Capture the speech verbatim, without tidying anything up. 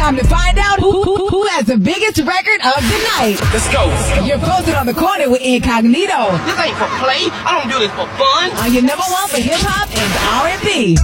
time to find out who, who, who has the biggest record of the night. Let's go. You're posted on the corner with Incognito. This ain't for play. I don't do this for fun. On your number one for hip-hop and R and B.